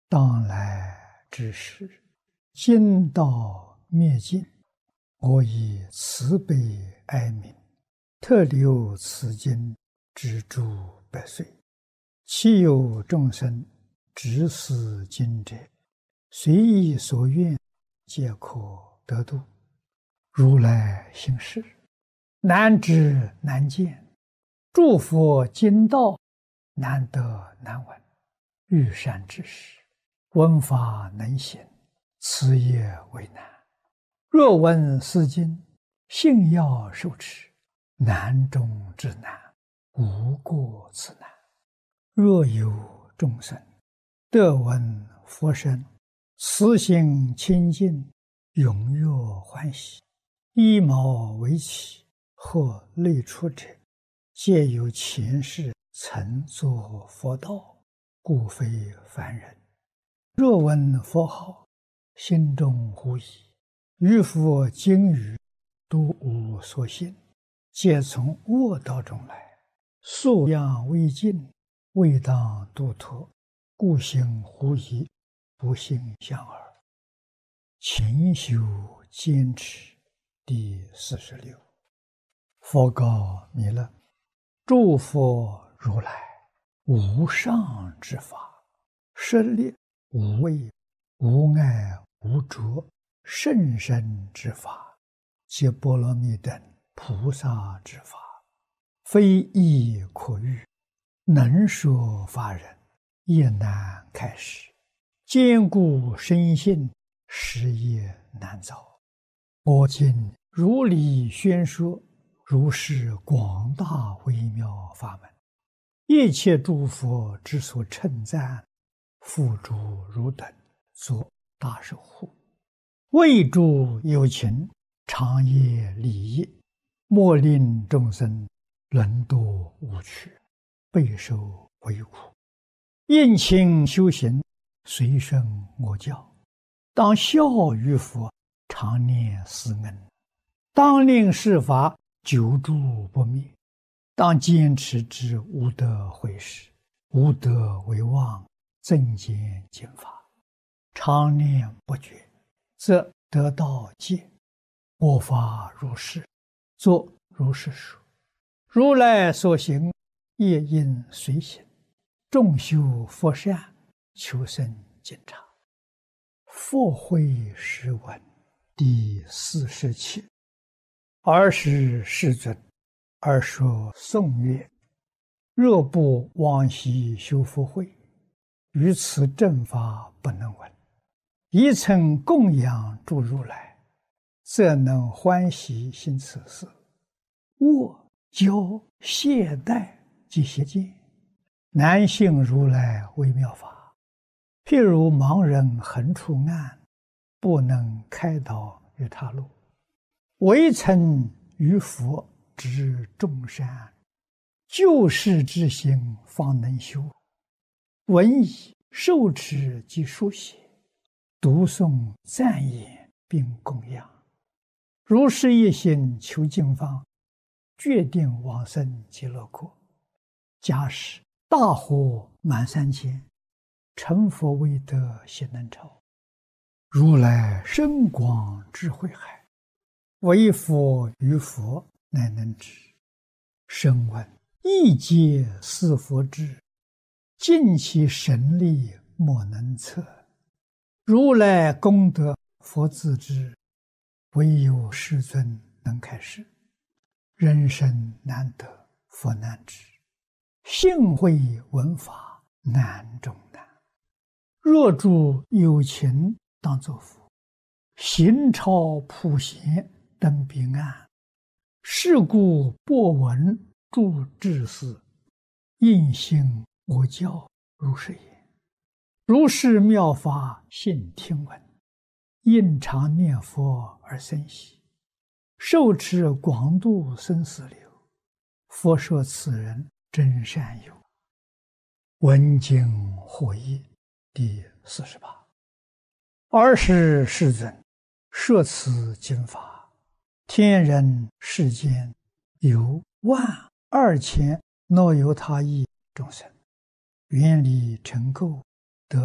当来之时，今道灭尽，我以慈悲哀悯，特留此经之诸百岁。其有众生执此经者，随意所愿，皆可得度。如来行事，难知难见，诸佛经道，难得难闻。欲善知识，闻法能行，此也为难。若闻是经，信要受持，难中之难，无过此难。若有众生得闻佛声，慈心清净，踊跃欢喜，依毛为起，或类出者，皆有前世曾作佛道，故非凡人。若闻佛号，心中狐疑，于佛经语，都无所信，皆从恶道中来，素养未尽，未当度脱，故行狐疑，不信相耳。勤修坚持。第46。佛告弥勒：诸佛如来无上之法，舍利无畏无碍无着甚深之法，皆波罗蜜等菩萨之法，非易可喻，能说法人也难开示，坚固深信，实业难遭。我今如理宣说，如是广大微妙法门，一切诸佛之所称赞，付诸汝等作大守护，为诸有情，长业利益，莫令众生沦堕无趣，备受为苦。应勤修行，随顺我教，当效于佛，常念思恩，当令世法久住不灭，当坚持之无德毁事，无德为妄，增减减法，常念不绝，则得道戒。我法如是，作如是说。如来所行，业应随行，众修佛善，求生净察。佛慧诗文第47。尔时世尊，而说颂曰：若不往昔修福慧，于此正法不能闻。一曾供养诸如来，则能欢喜行此事。我教懈怠及邪见，难信如来微妙法。譬如盲人横出暗，不能开导于他路，唯曾于佛知众善，救世之心方能修。闻已受持及书写，读诵赞言并供养，如是一心求净方，决定往生极乐国。假使大火满3千，成佛未得悉能超。如来深广智慧海，唯佛于佛乃能知。声闻一皆似佛智，尽其神力莫能测。如来功德佛自知，唯有世尊能开示。人生难得佛难知，信会闻法难中难。若诸有情当作佛，行超普贤登彼岸。是故播闻诸智士，应信我教如是言。如是妙法信听闻，应常念佛而生喜，受持广度生死流。佛说此人真善友。闻经获益第48。尔时世尊，摄此经法，天人世间有12000耨尤他亿众生，愿力成垢，